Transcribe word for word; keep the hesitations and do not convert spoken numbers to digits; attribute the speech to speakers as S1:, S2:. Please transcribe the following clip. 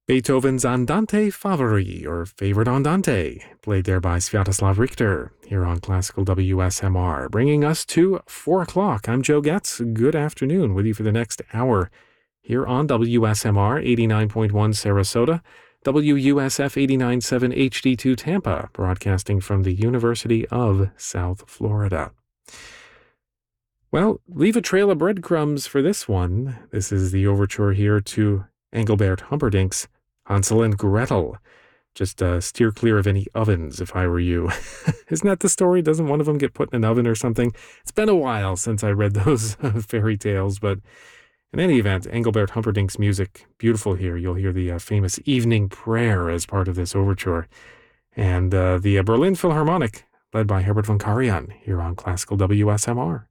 S1: Beethoven's Andante Favori, or Favorite Andante, played there by Sviatoslav Richter, here on Classical W S M R, bringing us to four o'clock. I'm Joe Getz. Good afternoon, with you for the next hour here on W S M R eighty-nine point one Sarasota, W U S F eighty-nine point seven H D two Tampa, broadcasting from the University of South Florida. Well, leave a trail of breadcrumbs for this one. This is the overture here to Engelbert Humperdinck's Hansel and Gretel. Just uh, steer clear of any ovens if I were you. Isn't that the story? Doesn't one of them get put in an oven or something? It's been a while since I read those fairy tales, but in any event, Engelbert Humperdinck's music, beautiful here. You'll hear the uh, famous evening prayer as part of this overture. And uh, the uh, Berlin Philharmonic, led by Herbert von Karajan, here on Classical W S M R.